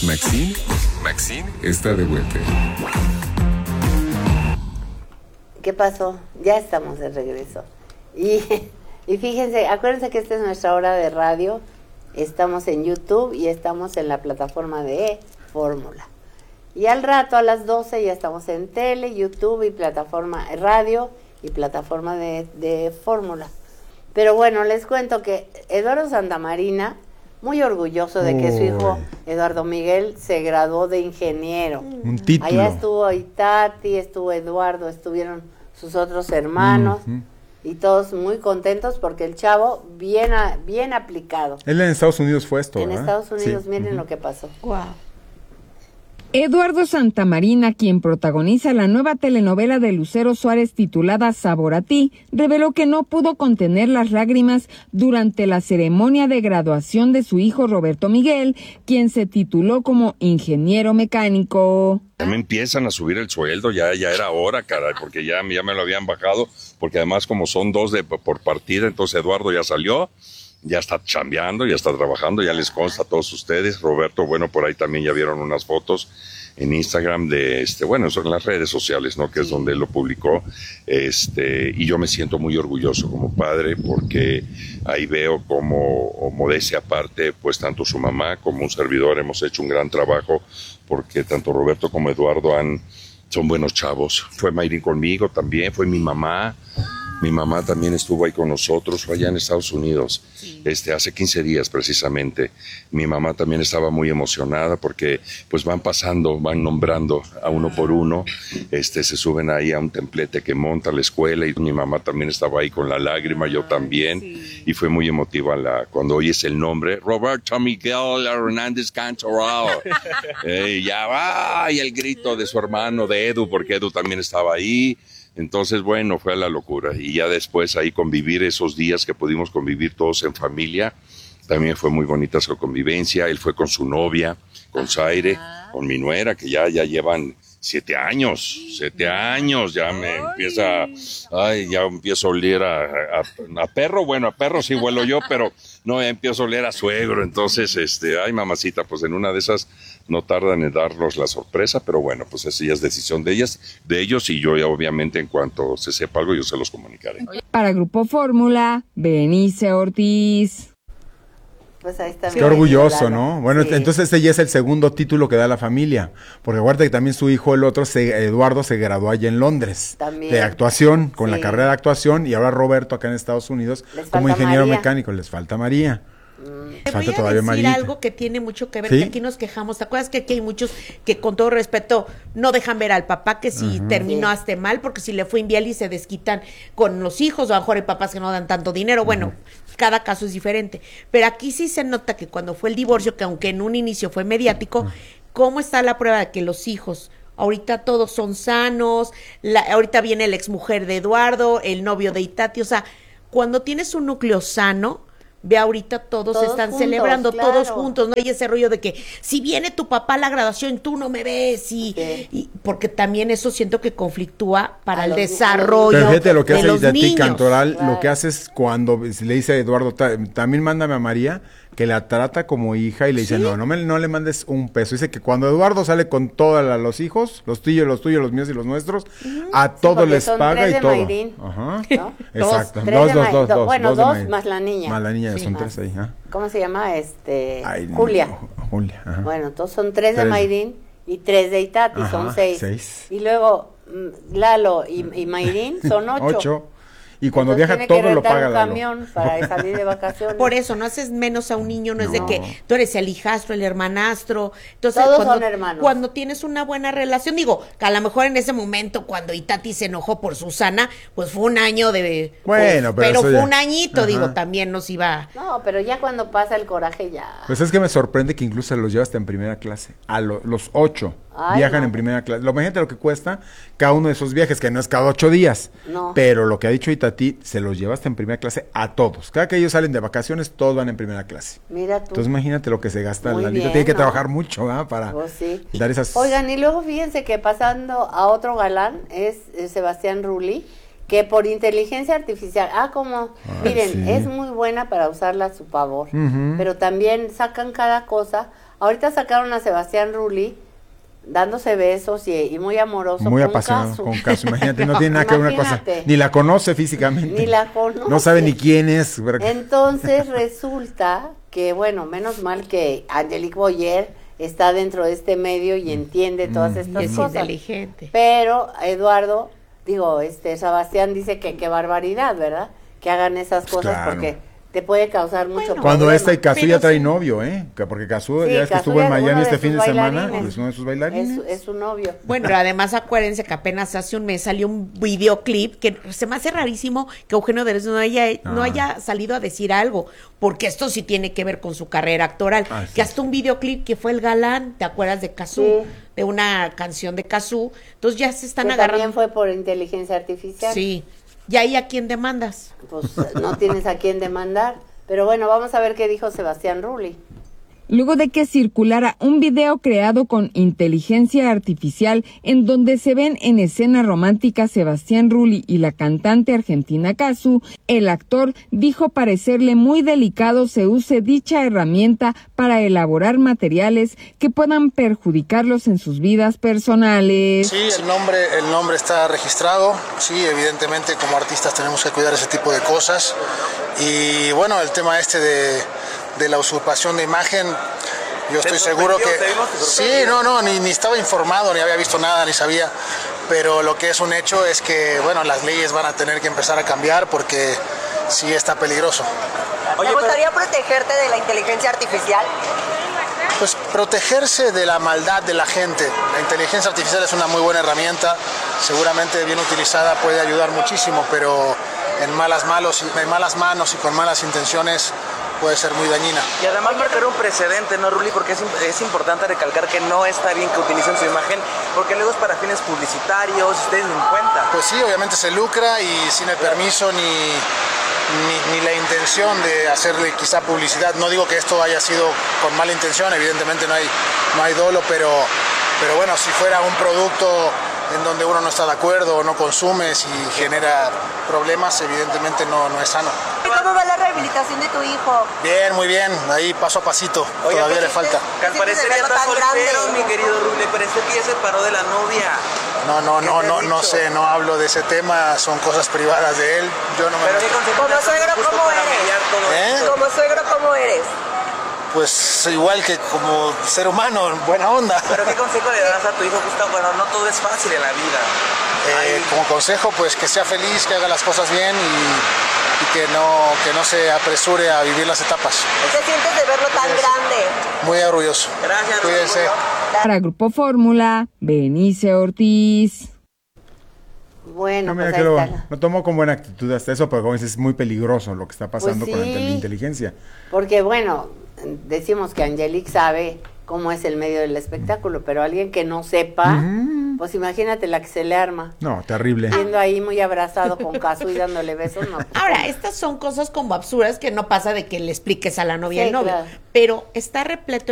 Maxine está de vuelta. ¿Qué pasó? Ya estamos de regreso. Y fíjense, acuérdense que esta es nuestra hora de radio. Estamos en YouTube y estamos en la plataforma de Fórmula. Y al rato, a las 12, ya estamos en tele, YouTube y plataforma radio y plataforma de Fórmula. Pero bueno, les cuento que Eduardo Santamarina, muy orgulloso de que su hijo Eduardo Miguel se graduó de ingeniero. Un título. Allá estuvo Itati, estuvo Eduardo, estuvieron sus otros hermanos y todos muy contentos porque el chavo bien aplicado. Él en Estados Unidos fue esto, En ¿verdad? Estados Unidos, Sí. miren lo que pasó. Wow. Eduardo Santamarina, quien protagoniza la nueva telenovela de Lucero Suárez titulada Sabor a ti, reveló que no pudo contener las lágrimas durante la ceremonia de graduación de su hijo Roberto Miguel, quien se tituló como ingeniero mecánico. Ya me empiezan a subir el sueldo, ya era hora, caray, porque ya me lo habían bajado, porque además como son dos por partida, entonces Eduardo ya salió. Ya está chambeando, ya está trabajando, ya les consta a todos ustedes. Roberto, bueno, por ahí también ya vieron unas fotos en Instagram bueno, son las redes sociales, ¿no? Que es donde él lo publicó. Y yo me siento muy orgulloso como padre porque ahí veo como modestia aparte, pues tanto su mamá como un servidor hemos hecho un gran trabajo porque tanto Roberto como Eduardo son buenos chavos. Fue Mayrin conmigo también, fue mi mamá. Mi mamá también estuvo ahí con nosotros, fue allá en Estados Unidos, hace 15 días precisamente. Mi mamá también estaba muy emocionada porque pues van nombrando a uno por uno, se suben ahí a un templete que monta la escuela y mi mamá también estaba ahí con la lágrima, yo también, y fue muy emotiva cuando oyes el nombre, Roberto Miguel Hernández Cantoral, ya va, y el grito de su hermano, de Edu, porque Edu también estaba ahí. Entonces, bueno, fue la locura. Y ya después ahí convivir esos días que pudimos convivir todos en familia, también fue muy bonita su convivencia. Él fue con su novia, con Zaire, con mi nuera, que ya llevan 7 años, ya ya empiezo a oler a perro. Bueno, a perro sí huelo yo, pero no, ya empiezo a oler a suegro. Entonces, ay, mamacita, pues en una de esas no tardan en darnos la sorpresa, pero bueno, pues esa ya es decisión de ellos, y yo ya obviamente en cuanto se sepa algo yo se los comunicaré. Para Grupo Fórmula, Berenice Ortiz. Pues ahí está. Qué orgulloso, ¿no? Bueno, sí. Entonces este ya es el segundo título que da la familia, porque acuérdate que también su hijo, Eduardo, se graduó allá en Londres, También. de actuación, con la Sí. carrera de actuación, y ahora Roberto acá en Estados Unidos como falta ingeniero María. mecánico, les falta María. Te voy Falta a todavía decir Marita. algo que tiene mucho que ver, ¿Sí? que aquí nos quejamos. ¿Te acuerdas que aquí hay muchos que con todo respeto no dejan ver al papá que si terminaste mal, porque si le fue infiel y se desquitan con los hijos, o a lo mejor hay papás que no dan tanto dinero? Bueno, cada caso es diferente. Pero aquí sí se nota que cuando fue el divorcio, que aunque en un inicio fue mediático, ¿cómo está la prueba de que los hijos... Ahorita todos son sanos, ahorita viene la exmujer de Eduardo, el novio de Itati, o sea, cuando tienes un núcleo sano, ve ahorita todos están juntos, celebrando, claro. todos juntos, no hay ese rollo de que si viene tu papá a la graduación tú no me ves, y porque también eso siento que conflictúa para el desarrollo Pero fíjate lo que de hace los Itati niños. Cantoral, Claro. lo que hace es cuando le dice a Eduardo, también mándame a María, que la trata como hija y le dice, no le mandes un peso. Dice que cuando Eduardo sale con todos los hijos, los tuyos, los míos y los nuestros, a todos porque les son paga 3 y de todo. Mayrin, Ajá. ¿no? Exacto. 3 de Dos. Bueno, dos de 2 Mayrin. más la niña. Más la niña, son Más. 3 ahí. ¿Ah? ¿Cómo se llama? Ay, Julia. Julia, ajá. Bueno, entonces son 3 de 3. Mayrin y 3 de Itati, Ajá, son 6. 6. Y luego Lalo y Mayrin son 8. 8. Y cuando Entonces viaja tiene que todo lo rentar paga un Lalo. camión para salir de vacaciones. Por eso, no haces menos a un niño, no es de No. que tú eres el hijastro, el hermanastro. Entonces, Todos cuando, son hermanos. cuando tienes una buena relación, digo, que a lo mejor en ese momento cuando Itati se enojó por Susana, pues fue un año de... Bueno, pero eso fue ya. un añito, Ajá. digo, también nos iba... No, pero ya cuando pasa el coraje ya. Pues es que me sorprende que incluso los lleva hasta en primera clase. A los 8 Ay, viajan no. en primera clase. Imagínate lo que cuesta cada uno de esos viajes, que no es cada 8 días. No. Pero lo que ha dicho Itati, se los lleva hasta en primera clase a todos. Cada que ellos salen de vacaciones, todos van en primera clase. Mira tú. Entonces imagínate lo que se gasta Muy Lalito. bien, Tiene que ¿no? trabajar mucho, ¿verdad? Para Pues sí. dar esas... Oigan, y luego fíjense que pasando a otro galán es Sebastián Rulli, que por inteligencia artificial, miren, sí. es muy buena para usarla a su favor, Ujú. pero también sacan cada cosa. Ahorita sacaron a Sebastián Rulli dándose besos y muy amoroso Muy con apasionado Casu. con Casu. Imagínate, no tiene nada que ver una cosa. Imagínate. Ni la conoce físicamente. Ni la conoce. No sabe ni quién es. Entonces resulta que, bueno, menos mal que Angelique Boyer está dentro de este medio y entiende todas estas Es cosas. inteligente. Pero Eduardo, Sebastián dice que qué barbaridad, ¿verdad? Que hagan esas cosas Claro. porque te puede causar mucho Bueno, Cuando problema. esta y Casu Pero ya trae sí. novio, Porque Casu Sí, ya es que Casu estuvo en ya- Miami uno de este sus fin de semana, bailarines. es uno de sus bailarines. Es su novio. Bueno, pero además acuérdense que apenas hace un mes salió un videoclip que se me hace rarísimo que Eugenio Derbez no haya salido a decir algo, porque esto sí tiene que ver con su carrera actoral. Así Que es. hasta un videoclip que fue El Galán, ¿te acuerdas de Cazzu? Sí. De una canción de Cazzu. Entonces ya se están Que agarrando. también fue por inteligencia artificial. Sí. ¿Y ahí a quién demandas? Pues no tienes a quién demandar. Pero bueno, vamos a ver qué dijo Sebastián Rulli. Luego de que circulara un video creado con inteligencia artificial en donde se ven en escena romántica Sebastián Rulli y la cantante argentina Casu, el actor dijo parecerle muy delicado se use dicha herramienta para elaborar materiales que puedan perjudicarlos en sus vidas personales. Sí, el nombre está registrado. Sí, evidentemente como artistas tenemos que cuidar ese tipo de cosas. Y bueno, el tema de la usurpación de imagen, yo estoy seguro que... Sí, ni estaba informado, ni había visto nada, ni sabía. Pero lo que es un hecho es que, bueno, las leyes van a tener que empezar a cambiar porque sí está peligroso. ¿Te gustaría protegerte de la inteligencia artificial? Pues protegerse de la maldad de la gente. La inteligencia artificial es una muy buena herramienta, seguramente bien utilizada puede ayudar muchísimo, pero en malas manos y con malas intenciones puede ser muy dañina. Y además marcar un precedente, ¿no, Rulli? Porque es importante recalcar que no está bien que utilicen su imagen, porque luego es para fines publicitarios, ustedes den cuenta. Pues sí, obviamente se lucra y sin el permiso ni la intención de hacerle quizá publicidad. No digo que esto haya sido con mala intención, evidentemente no hay dolo, pero bueno, si fuera un producto en donde uno no está de acuerdo o no consume, si genera problemas, evidentemente no es sano. ¿Cómo va la rehabilitación de tu hijo? Bien, muy bien, ahí paso a pasito, Oye, todavía le falta. Que al parecer ya está soltero, mi querido Rulli, parece que ya se paró de la novia. No sé, no hablo de ese tema, son cosas privadas de él. Yo no me Pero ¿qué consejo Como le das suegro, justo ¿cómo para eres? mediar todo esto? Como suegro, ¿cómo eres? Pues igual que como ser humano, buena onda. Pero ¿qué consejo le das a tu hijo justo? Bueno, no todo es fácil en la vida. Como consejo, pues que sea feliz, que haga las cosas bien y que no se apresure a vivir las etapas. ¿Qué sientes de verlo tan grande? Muy orgulloso. Gracias, Cuídense. Para Grupo Fórmula, Benice Ortiz. Bueno, No, mira pues que ahí está. lo tomó con buena actitud hasta eso, pero como dices, es muy peligroso lo que está pasando Pues con la sí. inteligencia. Porque bueno, decimos que Angelique sabe cómo es el medio del espectáculo, pero alguien que no sepa, pues imagínate la que se le arma. No, terrible. Viendo ahí muy abrazado con Casu y dándole besos, no. Ahora, estas son cosas como absurdas que no pasa de que le expliques a la novia Sí, y el novio, claro. pero está repleto